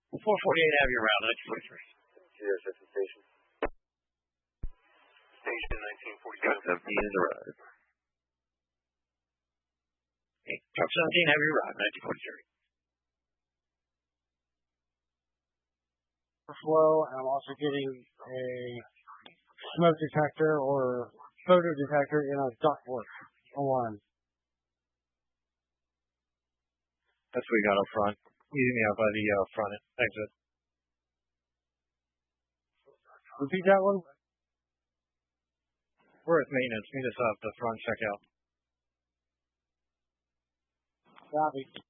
448 Avenue Route, 1943. Station. Station 1947. 17 is arrived. Truck 17 Avenue Route, 1943. Flow, and I'm also getting a smoke detector or photo detector in a ductwork alarm. That's what we got up front. Meeting me out by the front exit. Repeat that one. We're at maintenance. Meet us up the front checkout. Copy.